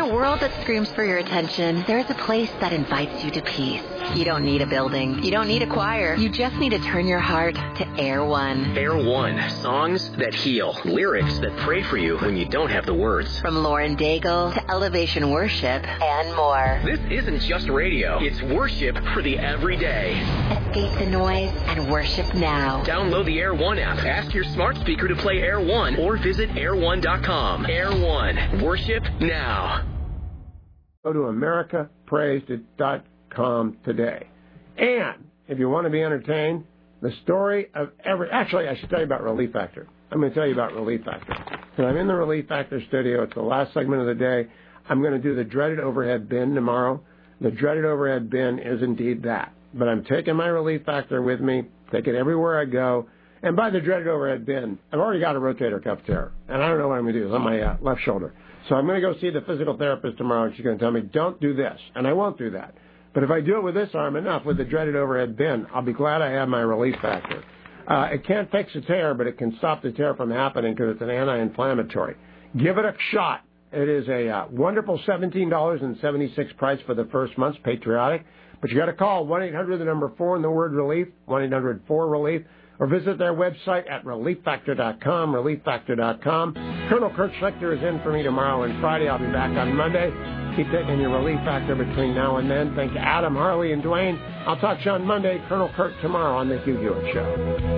world that screams for your attention, there is a place that invites you to peace. You don't need a building. You don't need a choir. You just need to turn your heart to Air One. Air One. Songs that heal. Lyrics that pray for you when you don't have the words. From Lauren Daigle to Elevation Worship and more. This isn't just radio. It's worship for the everyday. Escape the noise and worship now. Download the Air One app. Ask your smart speaker to play Air One or visit air1.com. Air One. Worship now. Go to americapraised.com today. And if you want to be entertained, the story of actually, I should tell you about Relief Factor. I'm going to tell you about Relief Factor. So I'm in the Relief Factor studio. It's the last segment of the day. I'm going to do the dreaded overhead bin tomorrow. The dreaded overhead bin is indeed that. But I'm taking my Relief Factor with me, take it everywhere I go. And by the dreaded overhead bin, I've already got a rotator cuff tear. And I don't know what I'm going to do. It's on my left shoulder. So I'm going to go see the physical therapist tomorrow, and she's going to tell me, don't do this. And I won't do that. But if I do it with this arm enough, with the dreaded overhead bin, I'll be glad I have my Relief Factor. It can't fix a tear, but it can stop the tear from happening because it's an anti-inflammatory. Give it a shot. It is a wonderful $17.76 price for the first month, patriotic. But you got to call 1-800-4 and the word relief, 1-800-4-RELIEF, or visit their website at relieffactor.com, relieffactor.com. Colonel Kurt Schlichter is in for me tomorrow and Friday. I'll be back on Monday. Keep taking your Relief Factor between now and then. Thank you, Adam, Harley, and Dwayne. I'll talk to you on Monday. Colonel Kurt tomorrow on The Hugh Hewitt Show.